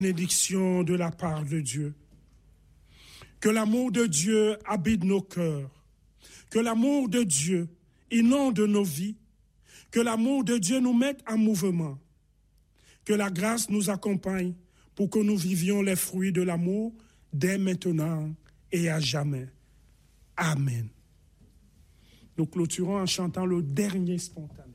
bénédiction de la part de Dieu. Que l'amour de Dieu habite nos cœurs. Que l'amour de Dieu inonde nos vies. Que l'amour de Dieu nous mette en mouvement. Que la grâce nous accompagne pour que nous vivions les fruits de l'amour dès maintenant et à jamais. Amen. Nous clôturons en chantant le dernier spontané.